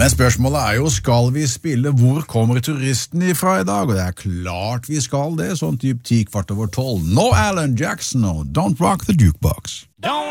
Spørsmålet jo, skal vi spille Hvor kommer turisten ifra I dag? Og det klart vi skal det, sånn typ 10:15. Nå Alan Jackson og Don't Rock the Jukebox.